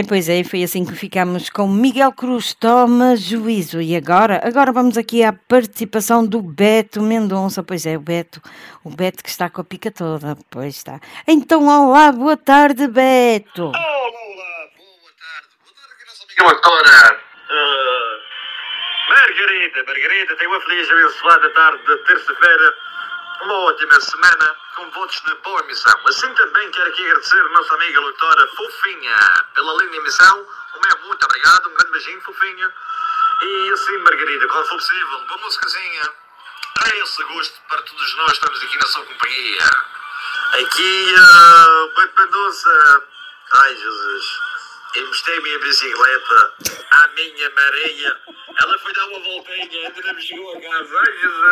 Pois é, foi assim que ficamos com Miguel Cruz, toma juízo. E agora vamos aqui à participação do Beto Mendonça. Pois é, o Beto que está com a pica toda. Pois está. Então, olá, boa tarde, Beto. Olá, boa tarde. Boa tarde, aqui nossa amiga doutora Margarida, tenho uma feliz e abençoada tarde de terça-feira, uma ótima semana, com votos de boa emissão. Assim também quero aqui agradecer a nossa amiga doutora Fofinha pela linda emissão. O meu muito obrigado, um grande beijinho, Fofinha. E assim, Margarida, quando for possível, uma músicazinha a esse gosto para todos nós estamos aqui na sua companhia. Aqui, Beto Mendonça. Ai, Jesus. Emprestei a minha bicicleta à minha Maria. Ela foi dar uma voltinha, ainda não me chegou a casa. Ai, Jesus.